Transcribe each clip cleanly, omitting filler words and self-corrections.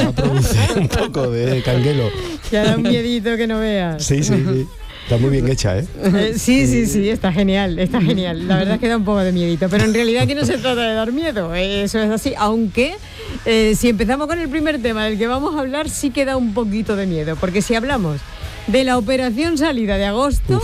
a producir un poco de canguelo. Ya da un miedito que no veas. Sí. Está muy bien hecha, ¿eh? Sí, está genial. La verdad es que da un poco de miedito, pero en realidad aquí no se trata de dar miedo, eso es así, aunque si empezamos con el primer tema del que vamos a hablar, sí que da un poquito de miedo, porque si hablamos de la operación salida de agosto,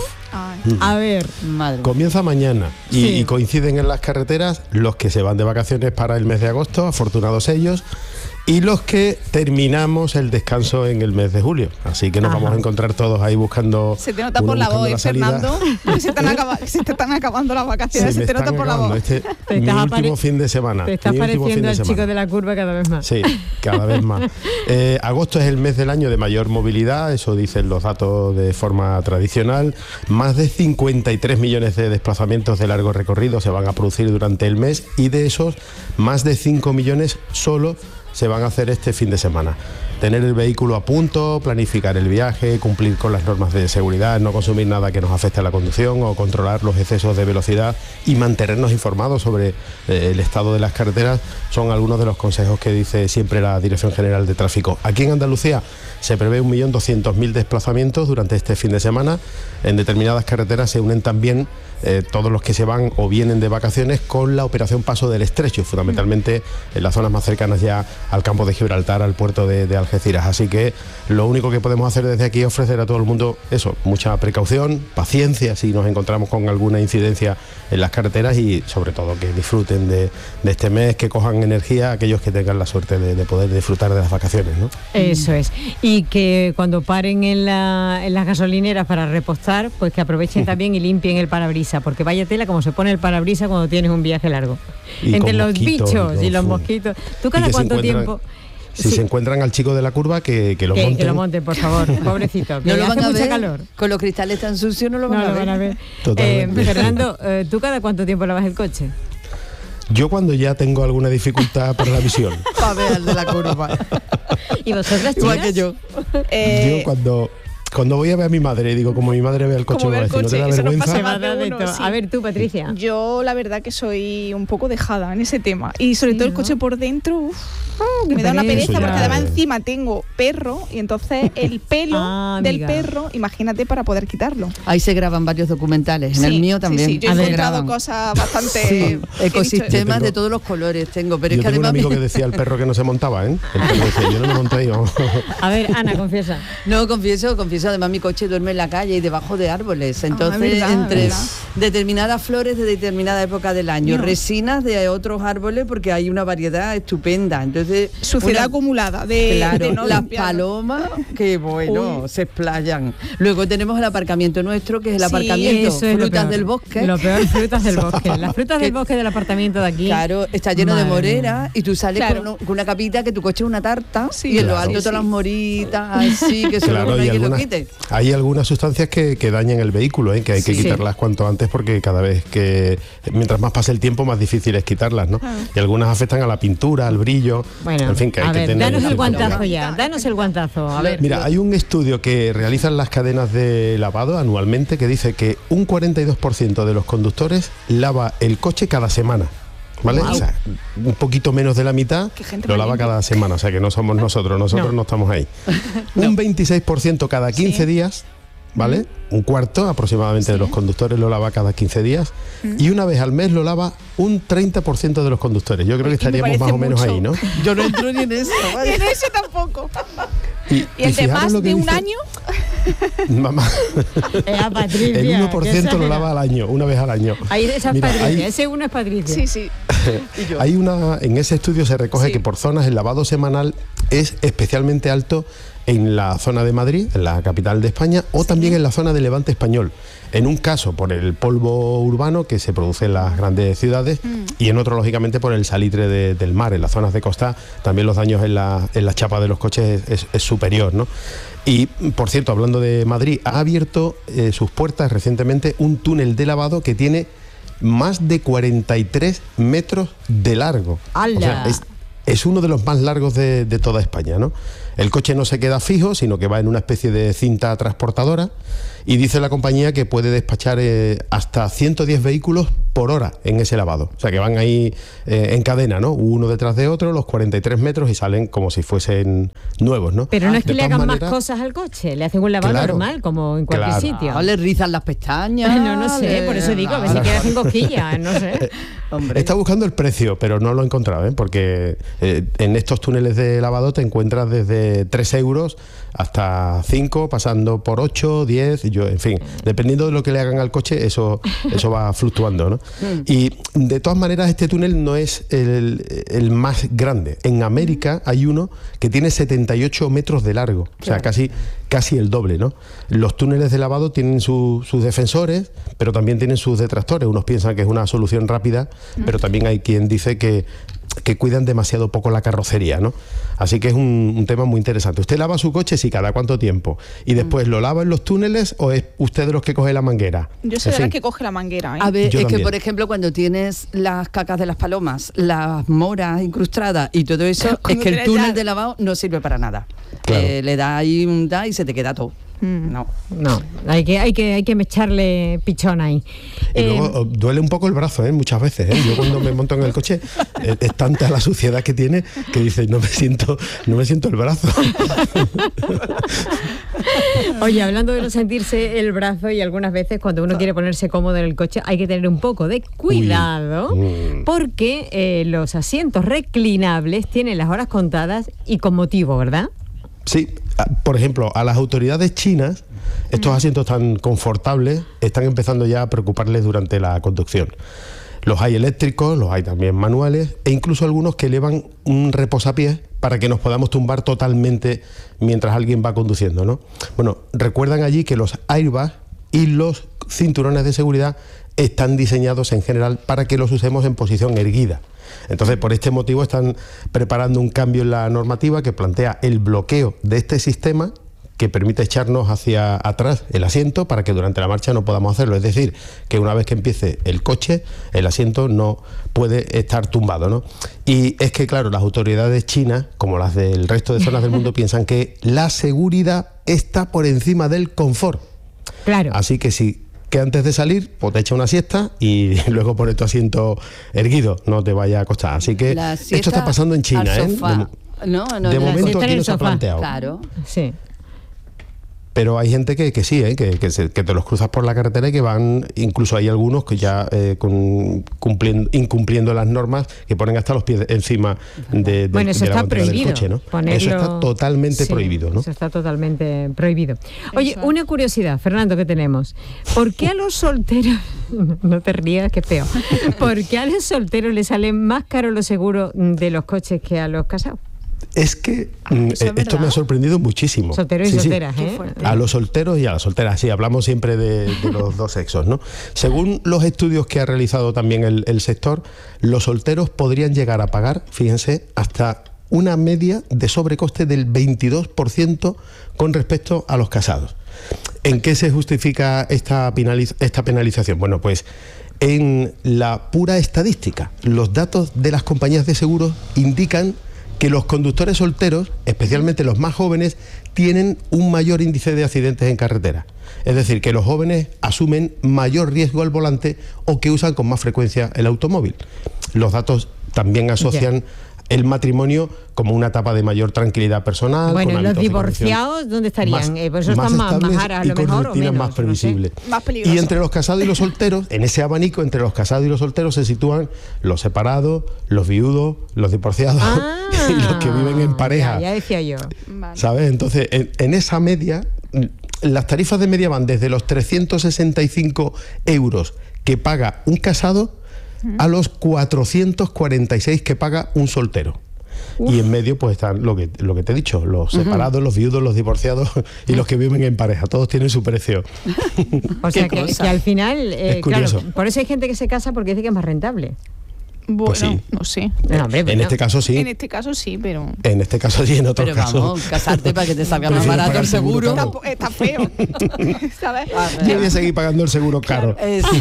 a ver... Madre. Comienza mañana y coinciden en las carreteras los que se van de vacaciones para el mes de agosto, afortunados ellos, y los que terminamos el descanso en el mes de julio. Así que nos vamos a encontrar todos ahí buscando... Se te nota por la voz, Fernando, que se te están acabando las vacaciones, se te nota por la voz. Mi último fin de semana. Te estás pareciendo al chico de la curva cada vez más. Sí, cada vez más. Agosto es el mes del año de mayor movilidad, eso dicen los datos de forma tradicional. Más de 53 millones de desplazamientos de largo recorrido se van a producir durante el mes, y de esos, más de 5 millones solo se van a hacer este fin de semana. Tener el vehículo a punto, planificar el viaje, cumplir con las normas de seguridad, no consumir nada que nos afecte a la conducción o controlar los excesos de velocidad y mantenernos informados sobre el estado de las carreteras son algunos de los consejos que dice siempre la Dirección General de Tráfico. Aquí en Andalucía se prevé 1.200.000 desplazamientos durante este fin de semana. En determinadas carreteras se unen también todos los que se van o vienen de vacaciones con la operación Paso del Estrecho, fundamentalmente en las zonas más cercanas ya al campo de Gibraltar, al puerto de Algeciras. Así que lo único que podemos hacer desde aquí es ofrecer a todo el mundo eso, mucha precaución, paciencia si nos encontramos con alguna incidencia en las carreteras, y sobre todo que disfruten de este mes, que cojan energía aquellos que tengan la suerte de poder disfrutar de las vacaciones, ¿no? Eso es. Y que cuando paren en las gasolineras para repostar, pues que aprovechen también y limpien el parabrisas, porque vaya tela como se pone el parabrisas cuando tienes un viaje largo. Y entre los bichos y los mosquitos. ¿Tú cada cuánto tiempo? Si se encuentran al chico de la curva, que lo monten. Que lo monten, por favor, pobrecito. No lo van a ver. Calor. Con los cristales tan sucios no lo van a ver. Fernando, ¿tú cada cuánto tiempo lavas el coche? Yo cuando ya tengo alguna dificultad para la visión. Para ver al de la curva. ¿Y vosotras, chicas? Igual que yo. Yo cuando voy a ver a mi madre, digo, como mi madre ve el coche, me va a decir, ¿no te da vergüenza? Sí. A ver tú, Patricia. Yo la verdad que soy un poco dejada en ese tema, y sobre todo el coche por dentro, me da una pereza, porque además encima tengo perro, y entonces el pelo del perro, imagínate, para poder quitarlo. Ahí se graban varios documentales, en el mío también. Sí, yo he encontrado cosas bastante... ecosistemas de todos los colores tengo, pero es que además... un amigo que decía el perro que no se montaba, ¿eh? El perro decía, yo no me monté yo. A ver, Ana, confiesa. No, confieso, además mi coche duerme en la calle y debajo de árboles, entonces entre determinadas flores de determinada época del año, resinas de otros árboles, porque hay una variedad estupenda, entonces suciedad acumulada de no las limpiar. Palomas que se explayan. Luego tenemos el aparcamiento nuestro, que es el aparcamiento frutas del bosque. Lo peor, frutas del bosque. Las frutas del bosque del apartamento de aquí. Claro, está lleno de moreras y tú sales con una capita que tu coche es una tarta, y en lo alto todas las moritas, así que solo no hay quien lo quite. Hay algunas sustancias que dañan el vehículo, que hay que quitarlas cuanto antes, porque cada vez mientras más pase el tiempo, más difícil es quitarlas, ¿no? Y algunas afectan a la pintura, al brillo, en fin, que hay que tener... Danos el guantazo ya, danos el guantazo. A ver. Mira, hay un estudio que realizan las cadenas de lavado anualmente que dice que un 42% de los conductores lava el coche cada semana. ¿Vale? Wow. O sea, un poquito menos de la mitad lo lava cada semana, o sea que no somos nosotros no estamos ahí. Un 26% cada 15 días, ¿vale? Un cuarto aproximadamente de los conductores lo lava cada 15 días, y una vez al mes lo lava un 30% de los conductores. Yo creo que estaríamos más o menos ahí, ¿no? Yo no entro ni en eso. Ni en eso tampoco. ¿Y el de más de un año? Mamá, Patricia, el 1% lo lava al año, una vez al año. Ese uno es Patricia. Sí. Hay en ese estudio se recoge que por zonas el lavado semanal es especialmente alto en la zona de Madrid, en la capital de España, o también en la zona del Levante español. En un caso por el polvo urbano que se produce en las grandes ciudades, y en otro, lógicamente, por el salitre del mar. En las zonas de costa también los daños en la chapa de los coches es superior, ¿no? Y, por cierto, hablando de Madrid, ha abierto sus puertas recientemente un túnel de lavado que tiene más de 43 metros de largo. ¡Hala! O sea, es uno de los más largos de toda España, ¿no? El coche no se queda fijo, sino que va en una especie de cinta transportadora, Y dice la compañía que puede despachar hasta 110 vehículos por hora en ese lavado. O sea, que van ahí en cadena, ¿no? Uno detrás de otro, los 43 metros y salen como si fuesen nuevos, ¿no? Pero no es que le hagan más cosas al coche, le hacen un lavado normal, como en cualquier sitio. No, le rizan las pestañas. No sé, por eso digo, a ver si quiere hacen cosquillas, no sé. Hombre. Está buscando el precio, pero no lo he encontrado, porque en estos túneles de lavado te encuentras desde 3 euros hasta 5, pasando por 8, 10, en fin, dependiendo de lo que le hagan al coche, eso va fluctuando, ¿no? Y de todas maneras este túnel no es el más grande. En América hay uno que tiene 78 metros de largo, o sea, casi el doble, ¿no? Los túneles de lavado tienen sus defensores, pero también tienen sus detractores. Unos piensan que es una solución rápida, pero también hay quien dice que cuidan demasiado poco la carrocería, ¿no? Así que es un tema muy interesante. ¿Usted lava su coche? Sí, ¿cada cuánto tiempo? ¿Y después lo lava en los túneles o es usted de los que coge la manguera? Yo soy de las que coge la manguera, ¿eh? A ver, que por ejemplo cuando tienes las cacas de las palomas, las moras incrustadas y todo eso, es que el túnel de lavado no sirve para nada. Claro. Le da ahí un y se te queda todo. No, hay que echarle pichón ahí. Y luego duele un poco el brazo, muchas veces. Yo cuando me monto en el coche es tanta la suciedad que tiene que dices, no me siento el brazo. Oye, hablando de no sentirse el brazo, y algunas veces cuando uno quiere ponerse cómodo en el coche hay que tener un poco de cuidado, porque los asientos reclinables tienen las horas contadas y con motivo, ¿verdad? Sí, por ejemplo, a las autoridades chinas, estos asientos tan confortables están empezando ya a preocuparles durante la conducción. Los hay eléctricos, los hay también manuales e incluso algunos que llevan un reposapiés para que nos podamos tumbar totalmente mientras alguien va conduciendo, ¿no? Bueno, recuerdan allí que los airbags y los cinturones de seguridad están diseñados en general para que los usemos en posición erguida. Entonces, por este motivo están preparando un cambio en la normativa que plantea el bloqueo de este sistema que permite echarnos hacia atrás el asiento para que durante la marcha no podamos hacerlo. Es decir, que una vez que empiece el coche, el asiento no puede estar tumbado, ¿no? Y es que, claro, las autoridades chinas, como las del resto de zonas del mundo, piensan que la seguridad está por encima del confort. Claro. Así que antes de salir, pues te echa una siesta y luego pones tu asiento erguido, no te vaya a costar. Así que esto está pasando en China, de momento aquí no se ha planteado. Claro. Sí. Pero hay gente que sí, que te los cruzas por la carretera y que van, incluso hay algunos que ya incumpliendo las normas, que ponen hasta los pies encima de la guantera del coche, ¿no? Eso está totalmente prohibido, ¿no? Eso está totalmente prohibido. Oye, una curiosidad, Fernando, que tenemos. ¿Por qué a los solteros, no te rías, que es feo, por qué a los solteros les salen más caros los seguros de los coches que a los casados? Es que esto me ha sorprendido muchísimo. Solteros y solteras, ¿eh? A los solteros y a las solteras, sí, hablamos siempre de los dos sexos, ¿no? Según los estudios que ha realizado también el sector, los solteros podrían llegar a pagar, fíjense, hasta una media de sobrecoste del 22% con respecto a los casados. ¿En qué se justifica esta penalización? Bueno, pues en la pura estadística. Los datos de las compañías de seguros indican que los conductores solteros, especialmente los más jóvenes, tienen un mayor índice de accidentes en carretera. Es decir, que los jóvenes asumen mayor riesgo al volante o que usan con más frecuencia el automóvil. Los datos también asocian el matrimonio como una etapa de mayor tranquilidad personal. Bueno, los divorciados, ¿dónde estarían? Por eso están más a lo mejor o menos, más previsibles. No sé. Más peligrosos. Y entre los casados y los solteros, en ese abanico entre los casados y los solteros se sitúan los separados, los viudos, los divorciados y los que viven en pareja. Ya decía yo. ¿Sabes? Entonces, en esa media, las tarifas de media van desde los 365 euros que paga un casado a los 446 que paga un soltero. Y en medio pues están lo que te he dicho, los separados, los viudos, los divorciados y los que viven en pareja. Todos tienen su precio. O sea que al final, claro, por eso hay gente que se casa porque dice que es más rentable. Bueno, Pues sí. no sé. No, hombre, En este caso sí. En este caso sí, pero... En este caso sí, en otros Pero casos. vamos, casarte para que te salga más Prefieres barato pagar el seguro. seguro caro. Está feo. ¿Sabes? Yo voy a seguir pagando el seguro caro.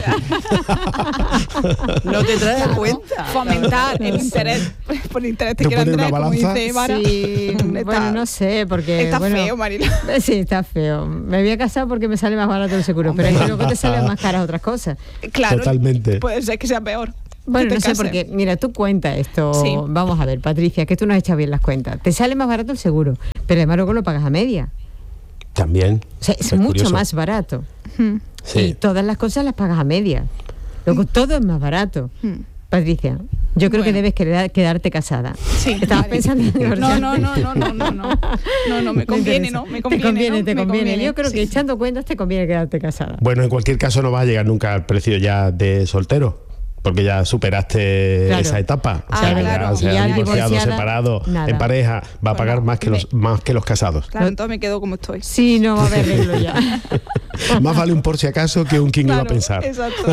No te traes cuenta. Fomentar el interés. Por interés te ¿Te quiero pones una Andrés, como balanza? dice Mara. Sí, bueno, no sé, porque... Está bueno, feo, Marila. Sí, está feo. Me voy a casar porque me sale más barato el seguro, pero es que luego te salen más caras otras cosas. Claro. Totalmente. Puede ser que sea peor. Bueno, que no te sé, cases. porque, mira, tú cuenta esto. Sí. Vamos a ver, Patricia, que tú no has echado bien las cuentas. Te sale más barato el seguro, pero además luego lo pagas a media. También. O sea, es Es mucho curioso. más barato. Hmm. Sí. Y todas las cosas las pagas a media. Luego todo es más barato. Hmm. Patricia, yo creo que Bueno. debes quedarte casada. Sí, Estabas vale. pensando en divorciarte. No, me conviene, ¿no? Me conviene, Te ¿no? Me conviene. Yo creo sí. que echando cuentas te conviene quedarte casada. Bueno, en cualquier caso no vas a llegar nunca al precio ya de soltero, porque ya superaste Claro. esa etapa. O Ah, sea, claro. ya sea Y ya divorciado, divorciada, separado, nada. en pareja, va a pagar Bueno, más que los casados. Claro, entonces me quedo como estoy. Sí, no va a haber arreglo ya. Más vale un por si acaso que un quién iba a pensar. Exacto.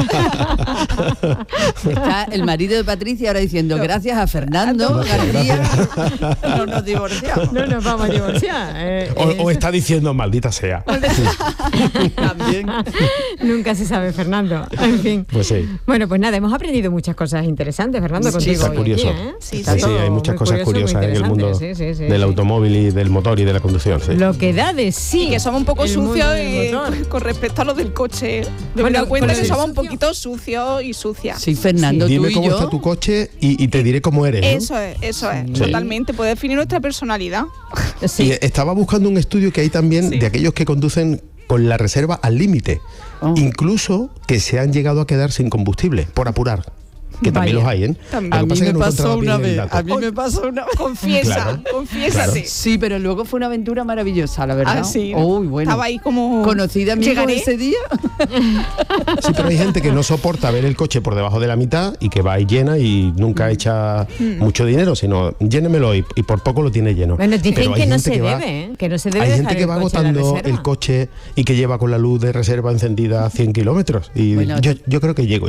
Está el marido de Patricia ahora diciendo gracias a Fernando García no nos divorciamos. No nos vamos a divorciar. O está diciendo maldita sea. También. Nunca se sabe, Fernando. En fin. Pues sí. Bueno, pues nada, hemos aprendido muchas cosas interesantes, Fernando, Sí, contigo. Está hoy curioso. aquí, ¿eh? Sí, Está Sí, todo hay muchas muy cosas curioso, muy curiosas en el mundo interesante. Sí, del sí. automóvil y del motor y de la conducción. Sí. Lo que da de sí. Y que somos un poco el mundo sucios del motor. con respecto a lo del coche. Me Bueno, he dado cuenta pero que somos un sucio. poquito sucios y sucias. Sí, Fernando, tú Dime y cómo yo. está tu coche y te diré cómo eres. ¿no? Eso es, totalmente. Puede definir nuestra personalidad. Sí. Y estaba buscando un estudio que hay también Sí. de aquellos que conducen con la reserva al límite, Oh. incluso que se han llegado a quedar sin combustible por apurar, que también Vaya. los hay, ¿eh? También. Lo A que mí pasa es me que no pasó encontraba una bien el vez. dato. A mí me pasó una vez. Confiesa, Claro, confiésate. claro. Sí, pero luego fue una aventura maravillosa, la verdad. Ah, sí. Uy, bueno. Estaba ahí como... Conocida amigos Llegaré. ese día. Sí, pero hay gente que no soporta ver el coche por debajo de la mitad y que va ahí llena y nunca echa mucho dinero, sino llénemelo y por poco lo tiene lleno. Bueno, dicen Pero hay que no gente se va- debe, ¿eh? Que no se debe Hay dejar gente que el va coche en la agotando reserva. el coche y que lleva con la luz de reserva encendida a 100 kilómetros. Y Bueno, yo creo que llego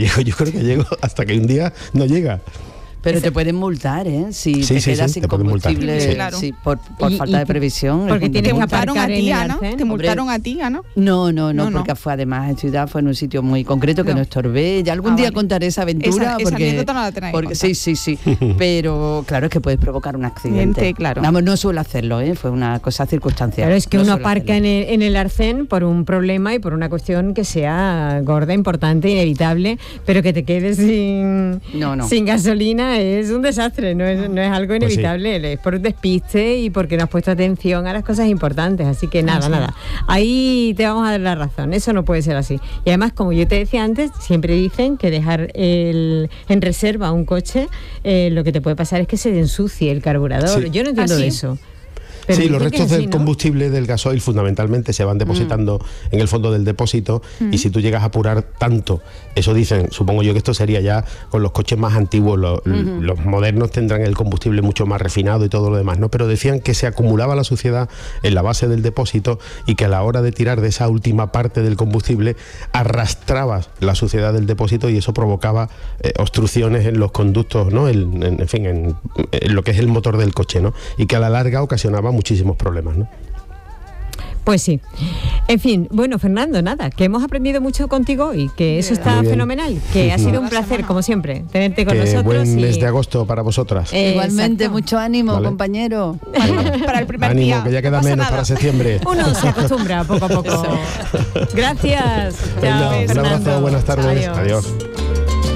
hasta que un día no llega. Pero te pueden multar, ¿eh? Si Sí, te sí, quedas sí, sin te pueden multar. combustible, Sí. Claro. sí, por Y- falta y de previsión. porque el tienes Te que combustible. multaron a aparcar en ti, el Ana. arcén. Te multaron a ti, Ana. No, No, porque fue además en ciudad, fue en un sitio muy concreto que No. no estorbé. Ya algún Ah, día vale. contaré esa aventura. Esa porque, anécdota no la tenéis que porque contar. sí. Pero claro, es que puedes provocar un accidente. Claro. Vamos, no suelo hacerlo, ¿eh? Fue una cosa circunstancial. Claro, es que No uno suelo aparca hacerlo. en el arcén por un problema y por una cuestión que sea gorda, importante, inevitable, pero que te quedes No. sin gasolina es un desastre, no es algo Pues sí. inevitable, es por un despiste y porque no has puesto atención a las cosas importantes, así que nada. Ahí te vamos a dar la razón, eso no puede ser así. Y además, como yo te decía antes, siempre dicen que dejar en reserva un coche, lo que te puede pasar es que se ensucie el carburador. Sí. Yo no entiendo ¿Ah, sí? de eso. Pero Sí, los dicen que restos es así, del ¿no? combustible del gasoil fundamentalmente se van depositando en el fondo del depósito y si tú llegas a apurar tanto, eso dicen, supongo yo que esto sería ya con los coches más antiguos, los modernos tendrán el combustible mucho más refinado y todo lo demás, ¿no? Pero decían que se acumulaba la suciedad en la base del depósito y que a la hora de tirar de esa última parte del combustible arrastrabas la suciedad del depósito y eso provocaba obstrucciones en los conductos, ¿no? En fin, en lo que es el motor del coche, ¿no? Y que a la larga ocasionaba muchísimos problemas, ¿no? Pues sí. En fin, bueno, Fernando, nada, que hemos aprendido mucho contigo y que eso está Muy bien. fenomenal, que ha sido un placer, como siempre, tenerte con Que nosotros. buen y- mes de agosto para vosotras. Igualmente, Exacto. mucho ánimo, Vale. compañero. Para el primer Ánimo, día. que ya no queda pasa menos nada. para septiembre. Uno se acostumbra poco a poco. Gracias. Venga, Chao, un Fernando. abrazo, buenas tardes. Adiós. Adiós.